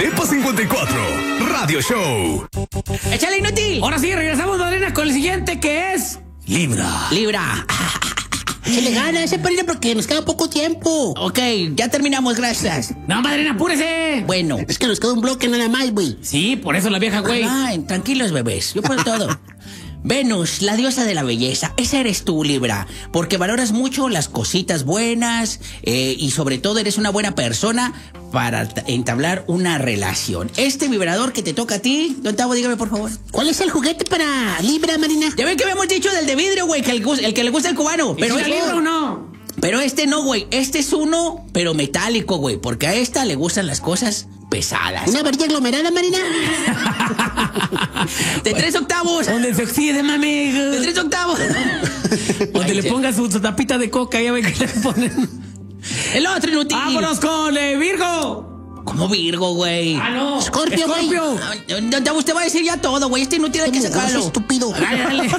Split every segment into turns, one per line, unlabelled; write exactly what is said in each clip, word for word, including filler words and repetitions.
Depa cincuenta y cuatro Radio Show.
¡Échale, inútil!
Ahora sí, regresamos, madrina, con el siguiente, que es... Libra.
Libra.
Se le gana ese padrino porque nos queda poco tiempo.
Ok, ya terminamos, gracias.
No, madrina, apúrese.
Bueno.
Es que nos queda un bloque nada más, güey.
Sí, por eso la vieja, güey.
Ay, tranquilos, bebés. Yo puedo todo. Venus, la diosa de la belleza, esa eres tú, Libra, porque valoras mucho las cositas buenas eh, y sobre todo eres una buena persona para entablar una relación. Este vibrador que te toca a ti, don Tavo, dígame por favor.
¿Cuál es el juguete para Libra, Marina?
Ya ven que habíamos dicho del de vidrio, güey, que el, el que le gusta al cubano. Pero
¿Es Libra o no?
Pero este no, güey, este es uno, pero metálico, güey, porque a esta le gustan las cosas pesadas.
¿Una varilla aglomerada, Marina?
De tres octavos.
Donde se oxide, mami.
De tres octavos.
Donde le ponga su, su tapita de coca, ya ve que le ponen.
El otro inútil.
¡Vámonos con eh, Virgo!
¿Cómo Virgo, güey?
¡Ah, no!
Scorpio, güey.
Scorpio.
Don Tavo, usted va a decir ya todo, güey. Este inútil hay que sacarlo.
Estúpido.
Dale, dale.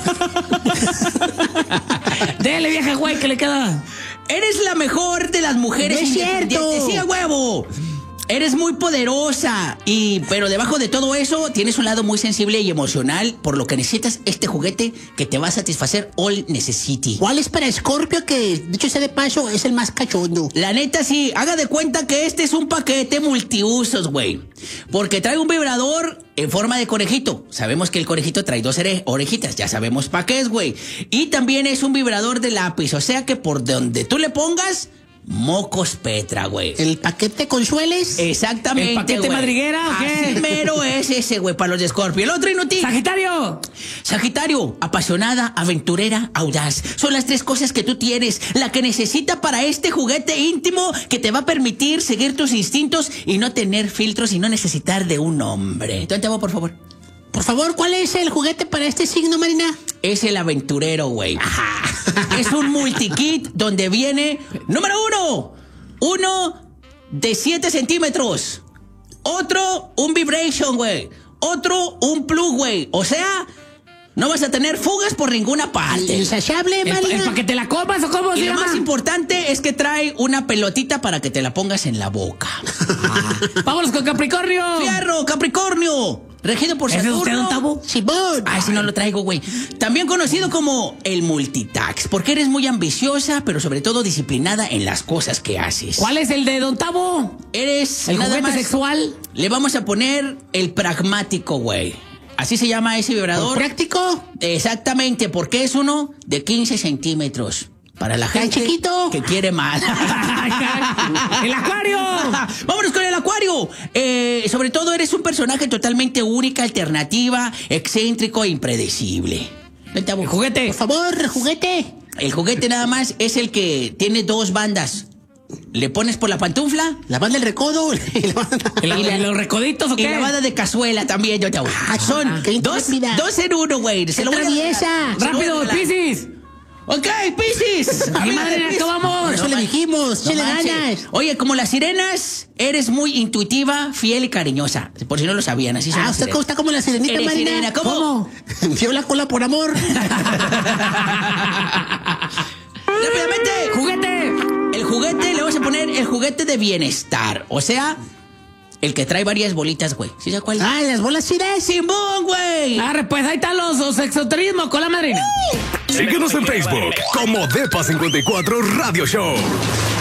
Dele, vieja, güey, que le queda.
Eres la mejor de las mujeres.
No es cierto.
Sí, a huevo. Eres muy poderosa, y pero debajo de todo eso tienes un lado muy sensible y emocional, por lo que necesitas este juguete que te va a satisfacer all necessity.
¿Cuál es para Scorpio, que, dicho sea de paso, es el más cachondo?
La neta, sí, haga de cuenta que este es un paquete multiusos, güey. Porque trae un vibrador en forma de conejito. Sabemos que el conejito trae dos orejitas, ya sabemos pa' qué es, güey. Y también es un vibrador de lápiz, o sea que por donde tú le pongas... Mocos Petra, güey.
¿El paquete Consueles?
Exactamente,
¿El paquete
güey.
madriguera o qué?
Así mero es ese, güey, para los de Scorpio. El otro inútil.
¡Sagitario!
Sagitario, apasionada, aventurera, audaz. Son las tres cosas que tú tienes. La que necesita para este juguete íntimo que te va a permitir seguir tus instintos y no tener filtros y no necesitar de un hombre. Entonces, por favor.
Por favor, ¿cuál es el juguete para este signo, Marina?
Es el aventurero, güey. Es un multikit donde viene, número uno, uno de siete centímetros. Otro, un vibration, güey. Otro, un plug, güey. O sea, no vas a tener fugas por ninguna parte.
¿Insachable,
¿El,
Marina?
el para que te la comas o cómo
Y
se
lo
llama?
más importante es que trae una pelotita para que te la pongas en la boca.
Ah. ¡Vámonos con Capricornio!
¡Fierro, Capricornio! Regido por
¿Ese es usted,
Saturno.
don Tavo?
Simón.
Ay, si no lo traigo, güey. También conocido como el multitax, porque eres muy ambiciosa, pero sobre todo disciplinada en las cosas que haces.
¿Cuál es el de Don Tavo?
Eres
¿El
nada
juguete
más-
sexual?
Le vamos a poner el pragmático, güey. Así se llama ese vibrador.
¿Práctico?
Exactamente, porque es uno de quince centímetros. Para la
¿Tan
gente
chiquito?
que quiere más.
¡El Acuario!
Vámonos con el Acuario. Eh, sobre todo eres un personaje totalmente única, alternativa, excéntrico e impredecible. Vente,
¿El
abu-
juguete?
Por favor, juguete.
El juguete nada más es el que tiene dos bandas. Le pones por la pantufla
La banda del recodo. y la banda-
¿El,
y la-
¿Los recoditos o
y
qué?
la banda de cazuela también. Yo te hago. Son
qué
dos,
intrépida.
dos en uno, güey. Se lo voy a
traviesa.
regalar. Se lo voy a
¡Rápido,
regalar.
Piscis!
Ok, Piscis.
¡Ay, madre,
Piscis.
acabamos!
Por eso le dijimos,
No
se le
manches.
ganas.
Oye, como las sirenas, eres muy intuitiva, fiel y cariñosa. Por si no lo sabían, así son
Ah,
las
usted
sirenas.
está como la sirenita,
Eres
Marina.
sirena, ¿cómo?
Dio la cola por amor.
Rápidamente.
¡Juguete!
El juguete, le vamos a poner el juguete de bienestar. O sea, el que trae varias bolitas, güey. ¿Sí sabes cuál?
Ah, las bolas sirenas.
Simón, güey.
Arre, pues ahí están los, los exoterismos con la madrina.
Síguenos en Facebook como Depa cincuenta y cuatro Radio Show.